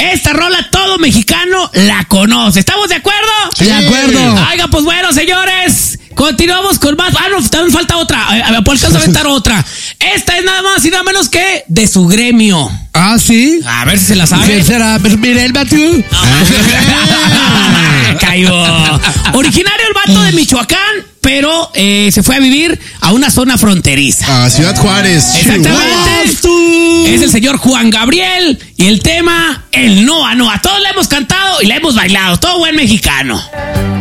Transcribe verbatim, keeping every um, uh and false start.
Esta rola todo mexicano la conoce. ¿Estamos de acuerdo? Sí. De acuerdo. Oiga, pues bueno, señores, continuamos con más. Ah, no, también falta otra. A ver, ¿por qué aventar otra? Esta es nada más y nada menos que de su gremio. Ah, sí. A ver si se la sabe. ¿Quién será? Pues mira, el Matú. Cayó. Originario el vato de Michoacán, pero eh, se fue a vivir a una zona fronteriza. A Ciudad Juárez. Exactamente. Wow. Es el señor Juan Gabriel y el tema El Noa Noa. Todos la hemos cantado y la hemos bailado. Todo buen mexicano.